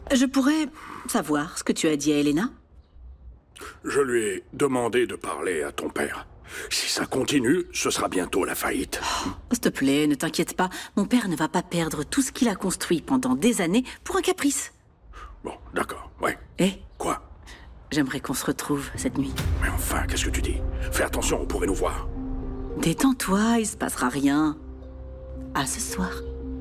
Je pourrais savoir ce que tu as dit à Elena? Je lui ai demandé de parler à ton père. Si ça continue, ce sera bientôt la faillite. S'il te plaît, ne t'inquiète pas. Mon père ne va pas perdre tout ce qu'il a construit pendant des années pour un caprice. Bon, d'accord, ouais. Eh, Quoi? j'aimerais qu'on se retrouve cette nuit. Mais enfin, qu'est-ce que tu dis? Fais attention, on pourrait nous voir. Détends-toi, il se passera rien. À ce soir.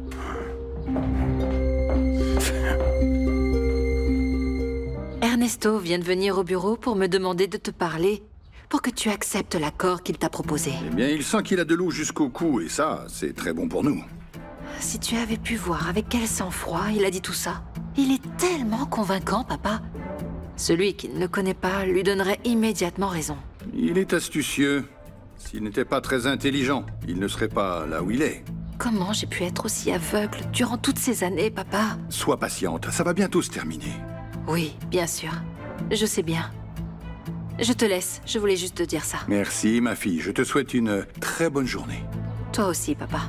Ernesto vient de venir au bureau pour me demander de te parler, pour que tu acceptes l'accord qu'il t'a proposé. Eh bien, il sent qu'il a de l'eau jusqu'au cou, et ça, c'est très bon pour nous. Si tu avais pu voir avec quel sang-froid il a dit tout ça. Il est tellement convaincant, papa. Celui qui ne le connaît pas lui donnerait immédiatement raison. Il est astucieux. S'il n'était pas très intelligent, il ne serait pas là où il est. Comment j'ai pu être aussi aveugle durant toutes ces années, papa? Sois patiente, ça va bientôt se terminer. Oui, bien sûr. Je sais bien. Je te laisse, je voulais juste te dire ça. Merci, ma fille. Je te souhaite une très bonne journée. Toi aussi, papa.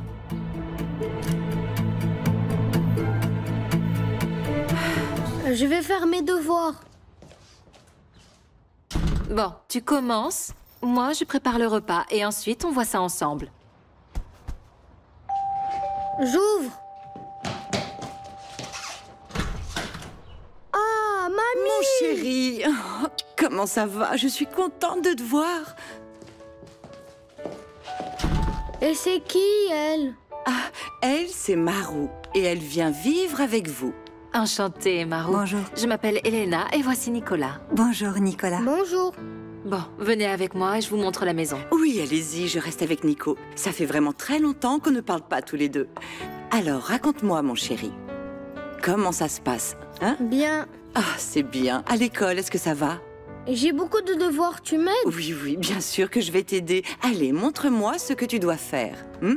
Je vais faire mes devoirs. Bon, tu commences. Moi, je prépare le repas et ensuite on voit ça ensemble. J'ouvre. Ah, mamie! Mon chéri, oh, comment ça va? Je suis contente de te voir. Et c'est qui, elle? Ah, elle, c'est Marou. Et elle vient vivre avec vous. Enchantée, Marou. Bonjour. Je m'appelle Elena et voici Nicolas. Bonjour, Nicolas. Bonjour. Bon, venez avec moi et je vous montre la maison. Oui, allez-y, je reste avec Nico. Ça fait vraiment très longtemps qu'on ne parle pas tous les deux. Alors, raconte-moi, mon chéri. Comment ça se passe, hein? Bien. Ah, c'est bien. À l'école, est-ce que ça va? J'ai beaucoup de devoirs, tu m'aides? Oui, oui, bien sûr que je vais t'aider. Allez, montre-moi ce que tu dois faire.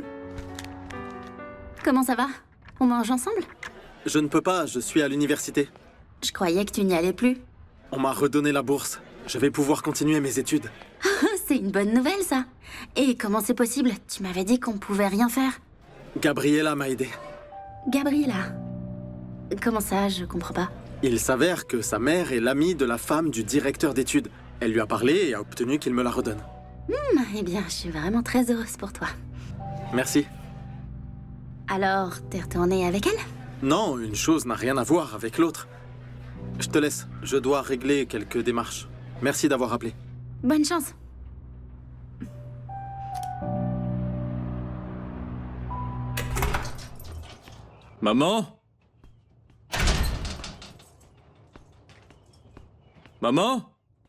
Comment ça va? On mange ensemble? Je ne peux pas, je suis à l'université. Je croyais que tu n'y allais plus. On m'a redonné la bourse. Je vais pouvoir continuer mes études. C'est une bonne nouvelle, ça. Et comment c'est possible? Tu m'avais dit qu'on pouvait rien faire. Gabriella m'a aidé. Gabriella. Comment ça? Je comprends pas. Il s'avère que sa mère est l'amie de la femme du directeur d'études. Elle lui a parlé et a obtenu qu'il me la redonne. Eh bien, je suis vraiment très heureuse pour toi. Merci. Alors, t'es retournée avec elle? Non, une chose n'a rien à voir avec l'autre. Je te laisse, je dois régler quelques démarches. Merci d'avoir appelé. Bonne chance. Maman? Maman?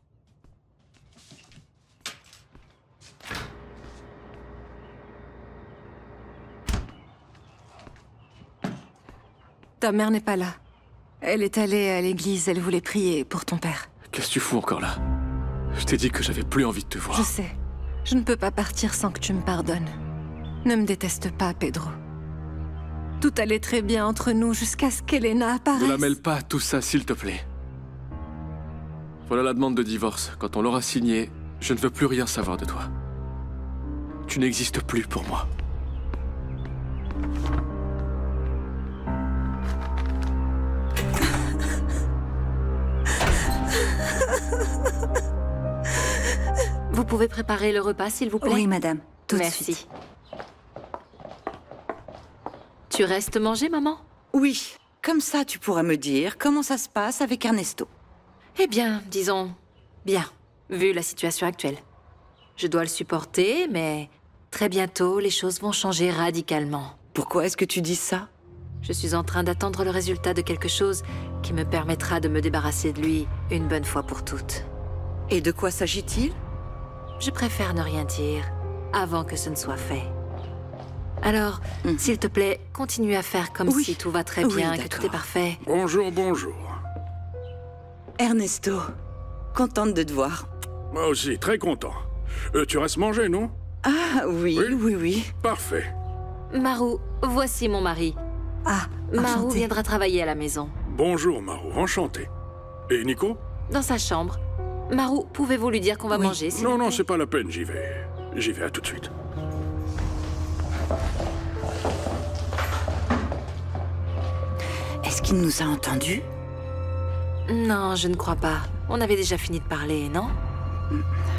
Ta mère n'est pas là. Elle est allée à l'église, elle voulait prier pour ton père. Qu'est-ce que tu fous encore là? Je t'ai dit que j'avais plus envie de te voir. Je sais. Je ne peux pas partir sans que tu me pardonnes. Ne me déteste pas, Pedro. Tout allait très bien entre nous jusqu'à ce qu'Elena apparaisse. Ne la mêle pas à tout ça, s'il te plaît. Voilà la demande de divorce. Quand on l'aura signée, je ne veux plus rien savoir de toi. Tu n'existes plus pour moi. Vous pouvez préparer le repas, s'il vous plaît? Oui, madame. Tout de Merci. suite. Tu restes manger, maman? Oui, comme ça tu pourras me dire comment ça se passe avec Ernesto. Eh bien, disons, bien, vu la situation actuelle. Je dois le supporter, mais très bientôt, les choses vont changer radicalement. Pourquoi est-ce que tu dis ça? Je suis en train d'attendre le résultat de quelque chose qui me permettra de me débarrasser de lui une bonne fois pour toutes. Et de quoi s'agit-il? Je préfère ne rien dire avant que ce ne soit fait. Alors, s'il te plaît, continue à faire comme Oui. si tout va très Oui, bien, que tout d'accord. est parfait. Bonjour, bonjour. Ernesto, contente de te voir. Moi aussi, très content. Tu restes manger, non? Ah oui, Oui. oui, oui. Parfait. Marou, voici mon mari. Ah, Marou enchantée. viendra travailler à la maison. Bonjour, Marou, enchanté. Et Nico? Dans sa chambre. Marou, pouvez-vous lui dire qu'on va manger, s'il Non, vous non, plaît? c'est pas la peine, j'y vais. J'y vais, à tout de suite. Est-ce qu'il nous a entendus? Non, je ne crois pas. On avait déjà fini de parler, non?